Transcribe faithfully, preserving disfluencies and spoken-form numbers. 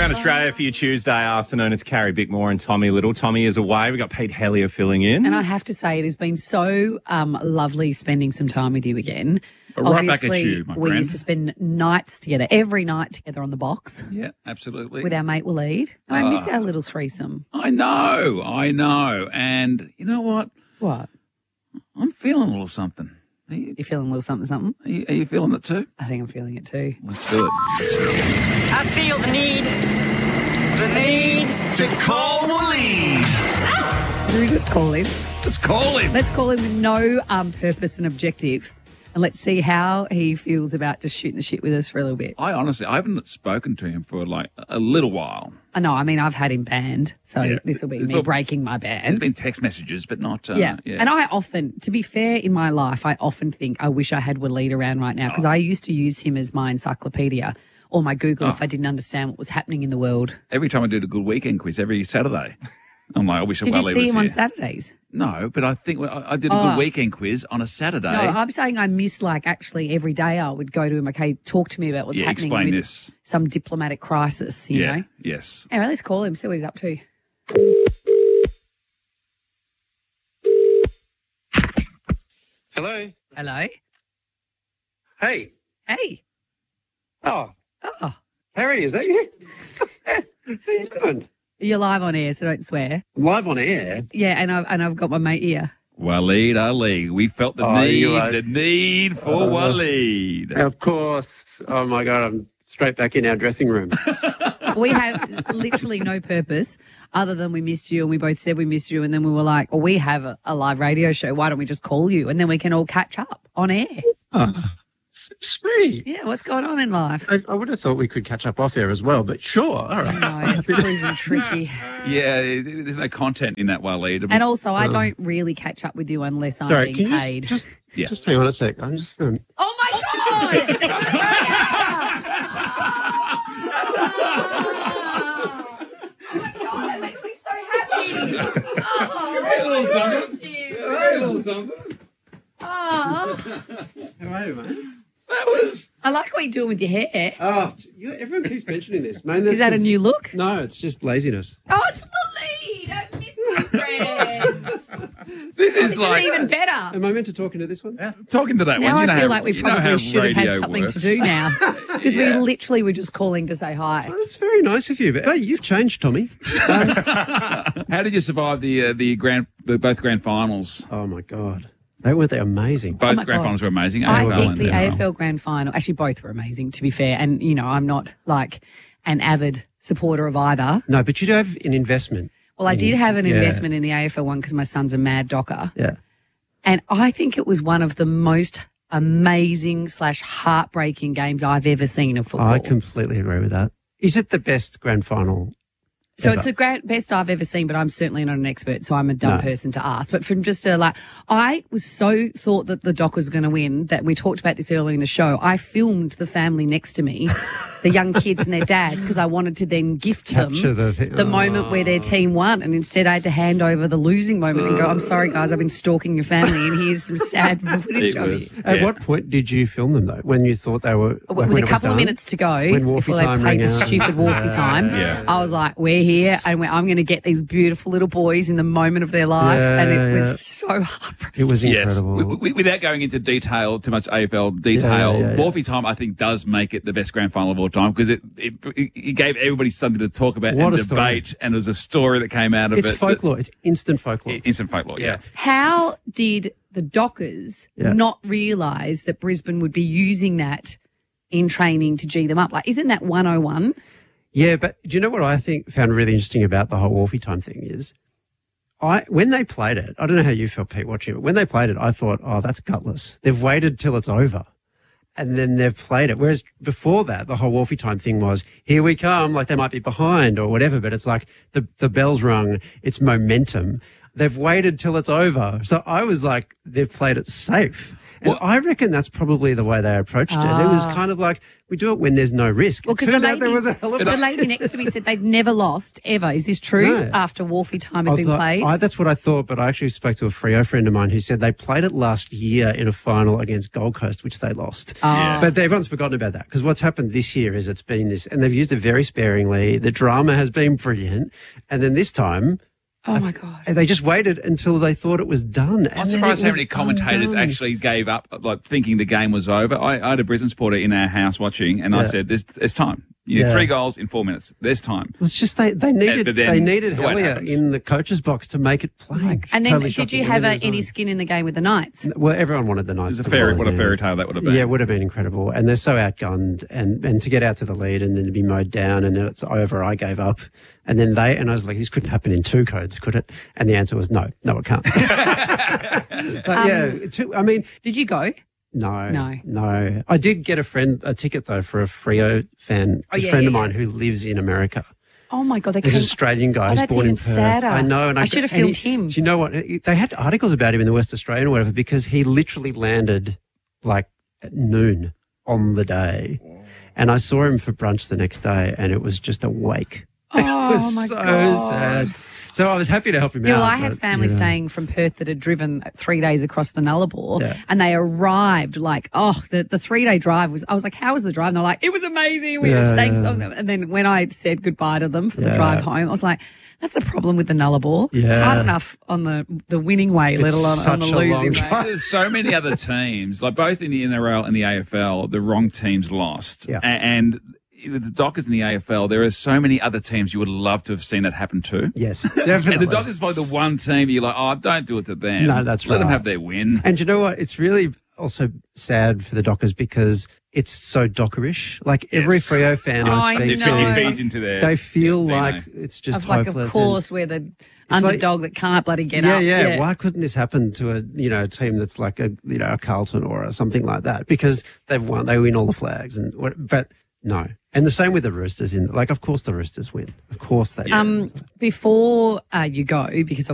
around Australia for your Tuesday afternoon. It's Carrie Bickmore and Tommy Little. Tommy is away. We've got Pete Hellier filling in. And I have to say, it has been so um, lovely spending some time with you again. Right back at Obviously, you, my we friend. used to spend nights together, every night together on the box Yeah, absolutely. with our mate Waleed. And I miss our little threesome. I know, I know. And you know what? What? I'm feeling a little something. Are you, You feeling a little something, something? are you, are you feeling it too? I think I'm feeling it too. Let's do it. I feel the need, the need. To call Waleed. Should we just call him? Let's call him. Let's call him with no um, purpose and objective. And let's see how he feels about just shooting the shit with us for a little bit. I honestly, I haven't spoken to him for like a little while. I know, I mean, I've had him banned, so Yeah. this will be It's me well- breaking my There's ban. been text messages, but not. Uh, Yeah. yeah. And I often, to be fair, in my life, I often think I wish I had Waleed around right now because I used to use him as my encyclopedia or my Google if I didn't understand what was happening in the world. Every time I did a good weekend quiz, every Saturday, I'm like, I wish Did Waleed you see was him on here. Saturdays? No, but I think when I I did a Oh. good weekend quiz on a Saturday. No, I'm saying I miss like actually every day I would go to him, okay, talk to me about what's Yeah, happening explain with this. some diplomatic crisis, you yeah. know? Yes. Anyway, let's call him, see what he's up to. Hello. Hello? Hey. Hey. Oh, Oh. Harry, is that you? How you doing? You're live on air, so don't swear. Live on air. Yeah, and I've and I've got my mate here. Waleed Ali. We felt the Oh, need, you are- the need for Uh, Waleed. Of course. Oh my God, I'm straight back in our dressing room. We have literally no purpose other than we missed you, and we both said we missed you, and then we were like, well, we have a, a live radio show. Why don't we just call you, and then we can all catch up on air? S- Sweet. Yeah, what's going on in life? I, I would have thought we could catch up off air as well, but sure. All right. No, it's proving tricky. Yeah, there's no content in that Waleed. And also, I don't really catch up with you unless I'm Sorry, being can you paid. just, just, Yeah. just hang on a sec? I'm just um, Oh my god! Oh my god, that makes me so happy. Oh, Hey, little something. thank you. Hey, little something. Oh, how are you, mate? That was. I like what you're doing with your hair. Oh, you, everyone keeps mentioning this, man. Is that a new look? No, it's just laziness. Oh, it's Waleed. I miss my friends. This is This like is even better. Am I meant to talk into this one? talking to that Now one. You I know feel how- like we you know how probably should have had radio something works. to do now because Yeah. we literally were just calling to say hi. Oh, that's very nice of you. But hey, you've changed, Tommy. How did you survive the uh, the grand the both grand finals? Oh my God, they weren't they amazing? Both my grand God. finals were amazing. I A F L think and the N F L. A F L Grand Final, actually both were amazing to be fair. And, you know, I'm not like an avid supporter of either. No, but you do have an investment. Well, I did have an Yeah. investment in the A F L one because my son's a mad docker. Yeah. And I think it was one of the most amazing slash heartbreaking games I've ever seen of football. I completely agree with that. Is it the best grand final? So ever? it's the grand, best I've ever seen, but I'm certainly not an expert, so I'm a dumb No. person to ask. But from just a like, I was so thought that the Dockers were going to win that we talked about this earlier in the show. I filmed the family next to me, the young kids and their dad, because I wanted to then gift Capture them the- the moment where their team won, and instead I had to hand over the losing moment and go, "I'm sorry, guys, I've been stalking your family, and here's some sad footage It of was- you." At Yeah. what point did you film them though? When you thought they were like, With when a it was couple of done? minutes to go, When Wharfie before they time played rang the out. stupid Wharfie time, Yeah. I was like, "We're here, and we're, I'm going to get these beautiful little boys in the moment of their life," Yeah, and it yeah. was so heartbreaking. It was Yes, incredible. W- w- without going into detail, too much A F L detail, Yeah, yeah, yeah. Wharfie time I think does make it the best grand final of all time because it, it it gave everybody something to talk about What and a story. debate, and there's a story that came out of It's it. folklore. It's instant folklore. that- instant folklore, yeah. How did the Dockers Yeah. not realise that Brisbane would be using that in training to G them up? Like, isn't that one oh one? Yeah, but do you know what I think found really interesting about the whole Wharfie time thing is, I when they played it, I don't know how you felt, Pete, watching it, but when they played it, I thought, oh, that's gutless. They've waited till it's over, and then they've played it. Whereas before that, the whole Wharfie time thing was, here we come, like they might be behind or whatever, but it's like the, the bell's rung, it's momentum. They've waited till it's over. So I was like, they've played it safe. And Well- I reckon that's probably the way they approached it. It was kind of like, we do it when there's no risk. Well, It because the turned out lady, there was a hell of the a lady next to me said they'd never lost ever. Is this true? No. After Wolfie time had I been thought- played? I, that's what I thought, but I actually spoke to a Freo friend of mine who said they played it last year in a final against Gold Coast, which they lost. Oh. But everyone's forgotten about that because what's happened this year is it's been this, and they've used it very sparingly. The drama has been brilliant. And then this time, Oh, my God. they just waited until they thought it was done. I'm and then surprised it how was many commentators undone. actually gave up, like thinking the game was over. I, I had a Brisbane supporter in our house watching, and I Yeah. said, "There's, there's time. You need Yeah. three goals in four minutes. There's time." It was just they, they needed but then they needed it won't Hellier happen. in the coach's box to make it play. And then Totally did shocking. you And have then a, it was any on. skin in the game with the Knights? Well, everyone wanted the Knights. It's a to fairy, rise what a in. fairy tale that would have been. Yeah, it would have been incredible. And they're so outgunned, and, and to get out to the lead and then to be mowed down and then it's over, I gave up. And then they, and I was like, this couldn't happen in two codes, could it? And the answer was no, no, it can't. But Um, yeah, two, I mean, Did you go? no, No. no. I did get a friend, a ticket though, for a Freo fan, Oh, a yeah, friend yeah, of mine yeah. who lives in America. Oh, my God. They He's an came. Australian guy. Oh, He's that's born even in Perth. sadder. I know. And I I, should have and he- filmed him. Do you know what? They had articles about him in the West Australian or whatever because he literally landed like at noon on the day. And I saw him for brunch the next day and it was just a wake. Oh, It was my so God. sad. So I was happy to help him Yeah, out. well, I had but, family you know. staying from Perth that had driven three days across the Nullarbor, Yeah. and they arrived like, oh, the, the three day drive was. I was like, how was the drive? And they're like, it was amazing. We Yeah, just sang yeah. songs, and then when I said goodbye to them for the Yeah. drive home, I was like, that's a problem with the Nullarbor. It's Yeah. hard enough on the the winning way, let It's alone on the such a losing long way. drive. There's so many other teams, like both in the N R L and the A F L, the wrong teams lost. Yeah. A- And the Dockers in the A F L, there are so many other teams you would love to have seen that happen to. Yes, definitely. And the Dockers is probably the one team you're like, oh, don't do it to them. No, that's Let them right. have their win. And you know what? It's really also sad for the Dockers because it's so Dockerish. Like every Yes. Freo fan Oh, I I speak It, know. to, it feeds into their. they feel their like D it's just Of like, hopeless. of course, we're the like- underdog that can't bloody get yeah, up. yeah, Why couldn't this happen to a you know a team that's like a you know a Carlton or a, something like that? Because they've won, they win all the flags, and what, but no. And the same with the Roosters. In like, of course, the Roosters win. Of course they. do. Um, before uh, you go, because